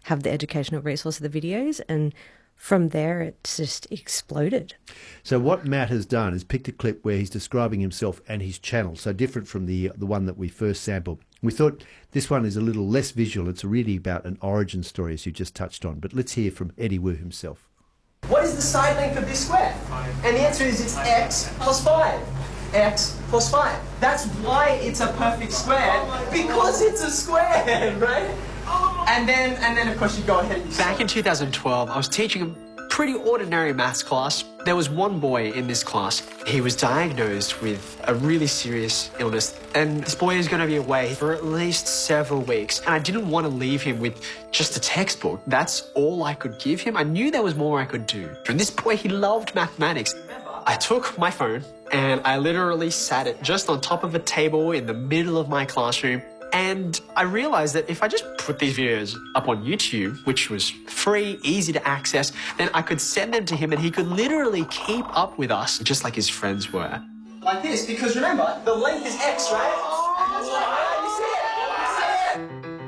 have the educational resource of the videos, and from there it's just exploded. So what Matt has done is picked a clip where he's describing himself and his channel, so different from the one that we first sampled. We thought this one is a little less visual. It's really about an origin story, as you just touched on. But let's hear from Eddie Wu himself. What is the side length of this square? 5. And the answer is it's x plus 5. X plus 5. That's why it's a perfect square, because it's a square, right? And then of course you go ahead and you Back in 2012, I was teaching a pretty ordinary maths class. There was one boy in this class. He was diagnosed with a really serious illness, and this boy is going to be away for at least several weeks. And I didn't want to leave him with just a textbook. That's all I could give him. I knew there was more I could do. And this boy, he loved mathematics. I took my phone and I literally sat it just on top of a table in the middle of my classroom. And I realized that if I just put these videos up on YouTube, which was free, easy to access, then I could send them to him and he could literally keep up with us just like his friends were. like this, because remember, the length is x, right? You see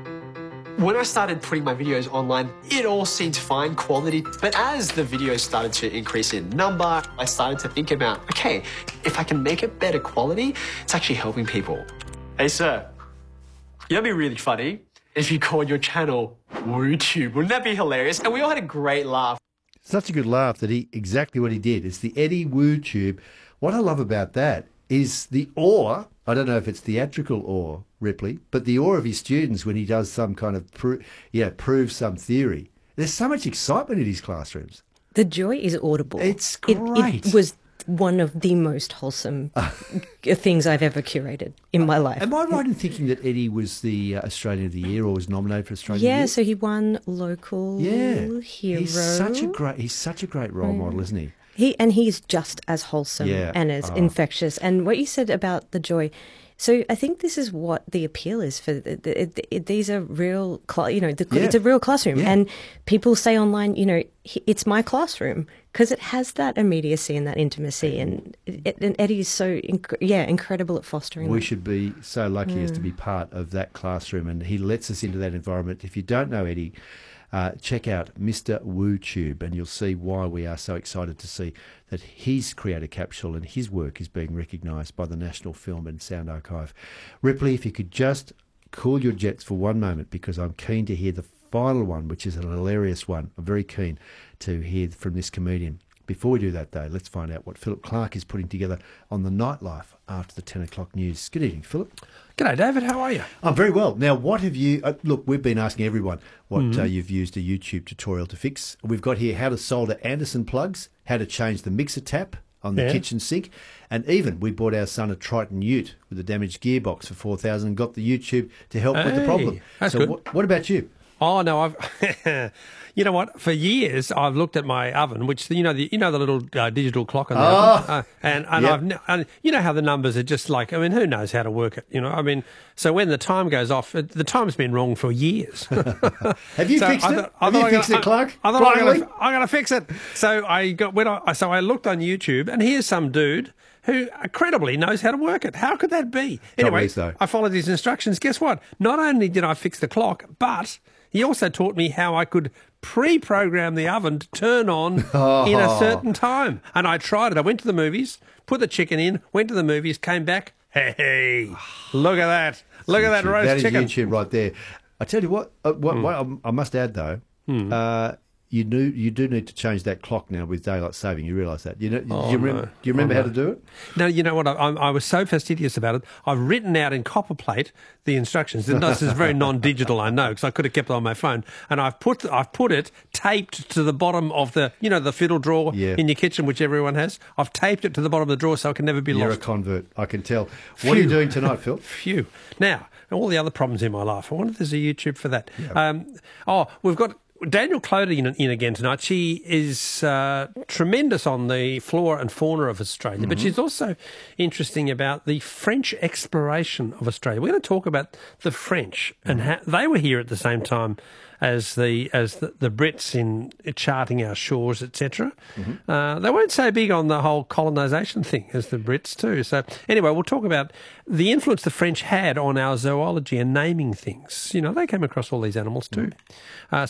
it? When I started putting my videos online, it all seemed fine quality. But as the videos started to increase in number, I started to think about, okay, if I can make it better quality, it's actually helping people. Hey, sir. It'd be really funny if you called your channel WooTube. Wouldn't that be hilarious? And we all had a great laugh. Such a good laugh that exactly what he did. It's the Eddie Wu Tube. What I love about that is the awe. I don't know if it's theatrical awe, Ripley, but the awe of his students when he does some kind of prove some theory. There's so much excitement in his classrooms. The joy is audible. It's great. It was one of the most wholesome things I've ever curated in my life. Am I right in thinking that Eddie was the Australian of the Year or was nominated for Australian of the Year? Yeah, so he won local hero. He's such a great role model, isn't he? He's just as wholesome and as infectious. And what you said about the joy, so I think this is what the appeal is for. These are real, it's a real classroom. Yeah. And people say online, it's my classroom because it has that immediacy and that intimacy. And Eddie is so, incredible at fostering We that. should be so lucky as to be part of that classroom. And he lets us into that environment. If you don't know Eddie, check out Mr. WooTube and you'll see why we are so excited to see that his creator capsule and his work is being recognised by the National Film and Sound Archive. Ripley, if you could just cool your jets for one moment, because I'm keen to hear the final one, which is an hilarious one. I'm very keen to hear from this comedian. Before we do that, though, let's find out what Philip Clark is putting together on the nightlife after the 10 o'clock news. Good evening, Philip. G'day, David. How are you? I'm very well. Now, what have you... look, we've been asking everyone what you've used a YouTube tutorial to fix. We've got here how to solder Anderson plugs, how to change the mixer tap on the kitchen sink, and even we bought our son a Triton Ute with a damaged gearbox for $4,000 and got the YouTube to help with the problem. That's so good. What about you? Oh no, I've. You know what? For years, I've looked at my oven, which the little digital clock on the oven, and I've you know how the numbers are just like. I mean, who knows how to work it? So when the time goes off, the time's been wrong for years. Have you fixed it? Have you fixed it, Clark? I'm going to fix it. So I looked on YouTube, and here's some dude who credibly knows how to work it. How could that be? Anyway, I followed his instructions. Guess what? Not only did I fix the clock, but he also taught me how I could pre-program the oven to turn on in a certain time. And I tried it. I went to the movies, put the chicken in, went to the movies, came back. Hey, look at that. Look at that roast chicken. That is YouTube right there. I tell you what I must add, though, you do need to change that clock now with daylight saving. You realise that? Do you remember how to do it? No, you know what? I was so fastidious about it. I've written out in copper plate the instructions. This is very non-digital, I know, because I could have kept it on my phone. And I've put it taped to the bottom of the fiddle drawer in your kitchen, which everyone has. I've taped it to the bottom of the drawer so it can never be lost. You're a convert, I can tell. What are you doing tonight, Phil? Phew. Now, all the other problems in my life. I wonder if there's a YouTube for that. Yep. We've got Daniel Cloder in again tonight. She is tremendous on the flora and fauna of Australia, but she's also interesting about the French exploration of Australia. We're going to talk about the French and how they were here at the same time as the Brits in charting our shores, etc. They weren't so big on the whole colonisation thing as the Brits too. So anyway, we'll talk about the influence the French had on our zoology and naming things. They came across all these animals too.